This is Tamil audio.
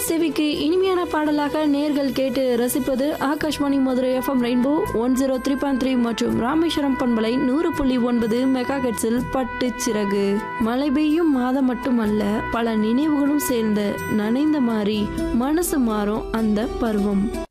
செவிக்கு இனிமையான பாடலாக நேர்கள் கேட்டு ரசிப்பது ஆகாஷ்வாணி மதுரை எஃப்எம் ரெயின்போ 103.3 மற்றும் ராமேஸ்வரம் பண்பலை 100.9 மெகாஹெர்ட்ஸில் பட்டு சிறகு. மழை பெய்யும் மாதம் மட்டுமல்ல, பல நினைவுகளும் சேர்ந்த நனைந்த மாறி மனசு மாறும் அந்த பருவம்.